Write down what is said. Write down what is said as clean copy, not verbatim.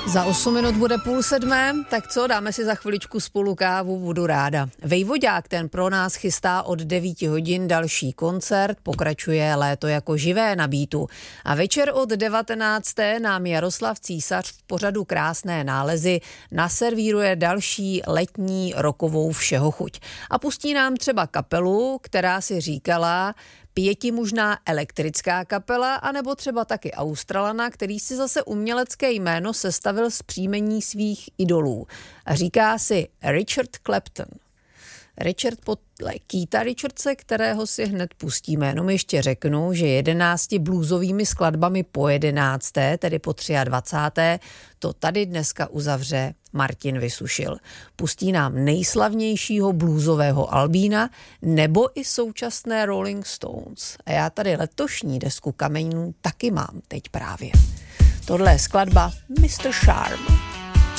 Za 8 minut bude 6:30, tak co, dáme si za chviličku spolu kávu, budu ráda. Vejvodák, ten pro nás chystá od 9 hodin další koncert, pokračuje Léto jako živé na beatu. A večer od 19. nám Jaroslav Císař v pořadu Krásné nálezy naservíruje další letní rokovou všehochuť. A pustí nám třeba kapelu, která si říkala pětimužná elektrická kapela, anebo třeba taky Australana, který si zase umělecké jméno sestavil z příjmení svých idolů. A říká si Richard Clapton. Richard podle Keitha Richardse, kterého si hned pustíme. Jenom ještě řeknu, že 11 bluesovými skladbami po 11., tedy po 23., to tady dneska uzavře Martin Vysušil. Pustí nám nejslavnějšího bluesového Albína nebo i současné Rolling Stones. A já tady letošní desku kamenů taky mám teď právě. Tohle je skladba Mr. Sharp.